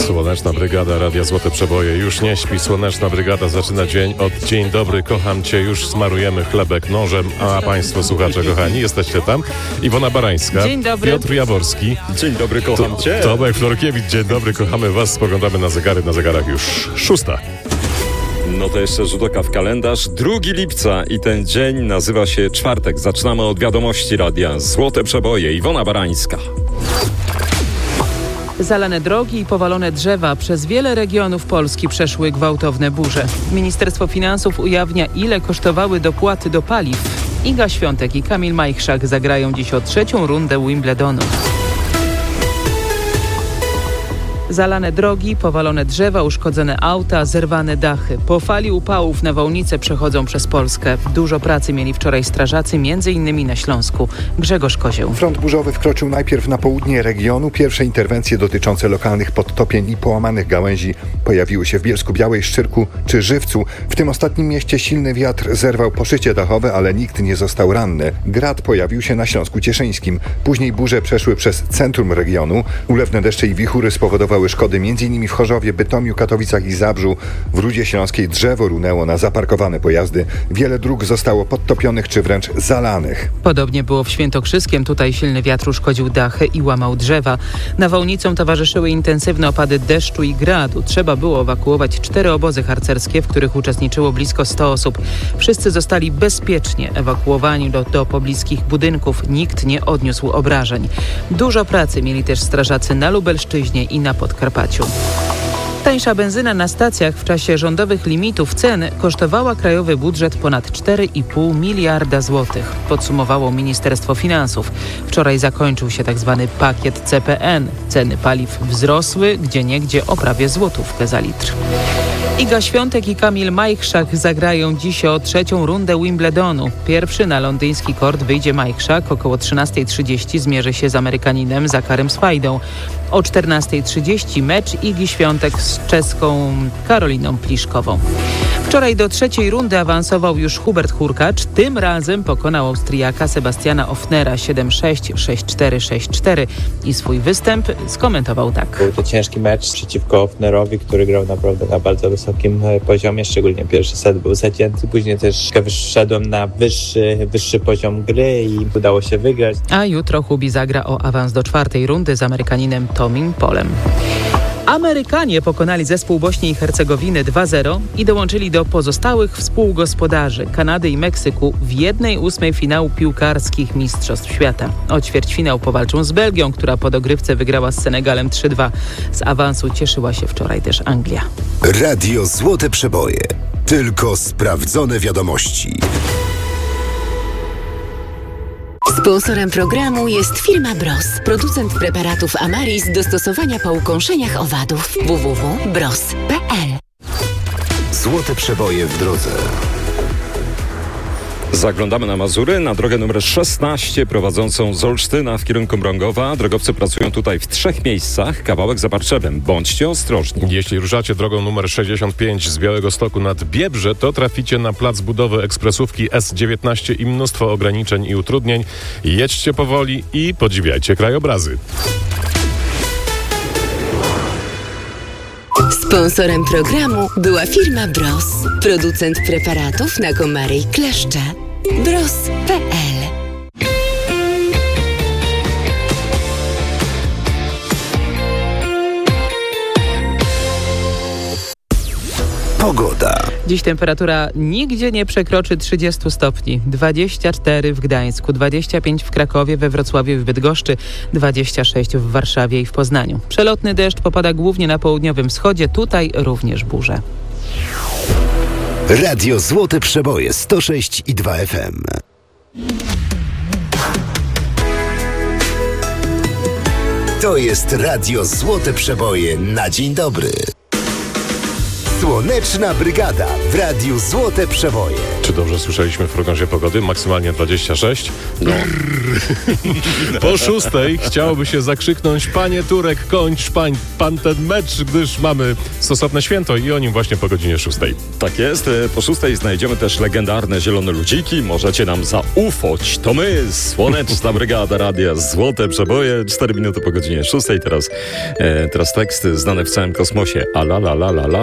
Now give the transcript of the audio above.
Słoneczna Brygada Radia Złote Przeboje już nie śpi. Słoneczna Brygada zaczyna dzień od dzień dobry, kocham Cię. Już smarujemy chlebek nożem, a Państwo słuchacze kochani, jesteście tam. Iwona Barańska, dzień dobry. Piotr Jaworski. Dzień dobry, kocham Cię. Tomek Florkiewicz, dzień dobry, kochamy Was. Spoglądamy na zegary, na zegarach już 6. No to jeszcze rzut oka w kalendarz. 2 lipca i ten dzień nazywa się czwartek. Zaczynamy od wiadomości radia Złote Przeboje. Iwona Barańska. Zalane drogi i powalone drzewa. Przez wiele regionów Polski przeszły gwałtowne burze. Ministerstwo Finansów ujawnia, ile kosztowały dopłaty do paliw. Iga Świątek i Kamil Majchrzak zagrają dziś o 3. rundę Wimbledonu. Zalane drogi, powalone drzewa, uszkodzone auta, zerwane dachy. Po fali upałów nawałnice przechodzą przez Polskę. Dużo pracy mieli wczoraj strażacy, m.in. na Śląsku. Grzegorz Kozieł. Front burzowy wkroczył najpierw na południe regionu. Pierwsze interwencje dotyczące lokalnych podtopień i połamanych gałęzi pojawiły się w Bielsku-Białej, Szczyrku czy Żywcu. W tym ostatnim mieście silny wiatr zerwał poszycie dachowe, ale nikt nie został ranny. Grad pojawił się na Śląsku Cieszyńskim. Później burze przeszły przez centrum regionu. Ulewne deszcze i wichury spowodowały szkody m.in. w Chorzowie, Bytomiu, Katowicach i Zabrzu. W Rudzie Śląskiej drzewo runęło na zaparkowane pojazdy. Wiele dróg zostało podtopionych czy wręcz zalanych. Podobnie było w Świętokrzyskiem. Tutaj silny wiatr uszkodził dachy i łamał drzewa. Nawałnicom towarzyszyły intensywne opady deszczu i gradu. Trzeba było ewakuować 4 obozy harcerskie, w których uczestniczyło blisko 100 osób. Wszyscy zostali bezpiecznie ewakuowani do pobliskich budynków. Nikt nie odniósł obrażeń. Dużo pracy mieli też strażacy na Lubelszczyźnie i na Podkarpaciu. Tańsza benzyna na stacjach w czasie rządowych limitów cen kosztowała krajowy budżet ponad 4,5 miliarda złotych, podsumowało Ministerstwo Finansów. Wczoraj zakończył się tzw. pakiet CPN. Ceny paliw wzrosły, gdzieniegdzie o prawie złotówkę za litr. Iga Świątek i Kamil Majchrzak zagrają dziś o 3. rundę Wimbledonu. Pierwszy na londyński kort wyjdzie Majchrzak. Około 13:30 zmierzy się z Amerykaninem Zakarem Swajdą. O 14:30 mecz Igi Świątek z czeską Karoliną Pliszkową. Wczoraj do 3. rundy awansował już Hubert Hurkacz. Tym razem pokonał Austriaka Sebastiana Ofnera 7-6, 6-4, 6-4 i swój występ skomentował tak. Był to ciężki mecz przeciwko Ofnerowi, który grał naprawdę na bardzo wysokim poziomie, szczególnie pierwszy set był zacięty. Później też wszedłem na wyższy poziom gry i udało się wygrać. A jutro Hubi zagra o awans do 4. rundy z Amerykaninem Tomim Polem. Amerykanie pokonali zespół Bośni i Hercegowiny 2-0 i dołączyli do pozostałych współgospodarzy Kanady i Meksyku w 1/8 finału piłkarskich Mistrzostw Świata. O ćwierćfinał powalczą z Belgią, która po dogrywce wygrała z Senegalem 3-2. Z awansu cieszyła się wczoraj też Anglia. Radio Złote Przeboje. Tylko sprawdzone wiadomości. Sponsorem programu jest firma Bros, producent preparatów Amaris do stosowania po ukąszeniach owadów. www.bros.pl. Złote Przeboje w drodze. Zaglądamy na Mazury, na drogę numer 16 prowadzącą z Olsztyna w kierunku Mrągowa. Drogowcy pracują tutaj w 3 miejscach, kawałek za Barczewem. Bądźcie ostrożni. Jeśli ruszacie drogą numer 65 z Białegostoku nad Biebrze, to traficie na plac budowy ekspresówki S19 i mnóstwo ograniczeń i utrudnień. Jedźcie powoli i podziwiajcie krajobrazy. Sponsorem programu była firma Bros, producent preparatów na komary i kleszcze. Bros.pl. Pogoda. Dziś temperatura nigdzie nie przekroczy 30 stopni. 24 w Gdańsku, 25 w Krakowie, we Wrocławiu i w Bydgoszczy, 26 w Warszawie i w Poznaniu. Przelotny deszcz popada głównie na południowym wschodzie, tutaj również burze. Radio Złote Przeboje 106,2 FM. To jest Radio Złote Przeboje na dzień dobry. Słoneczna Brygada w Radiu Złote Przeboje. Czy dobrze słyszeliśmy w prognozie pogody? Maksymalnie 26. No. Po 6 chciałoby się zakrzyknąć: panie Turek, kończ pan ten mecz, gdyż mamy stosowne święto i o nim właśnie po godzinie 6. Tak jest. Po 6 znajdziemy też legendarne zielone ludziki. Możecie nam zaufać. To my, Słoneczna Brygada Radia Złote Przeboje. 4 minuty po godzinie 6. Teraz tekst znany w całym kosmosie. A la la la la la.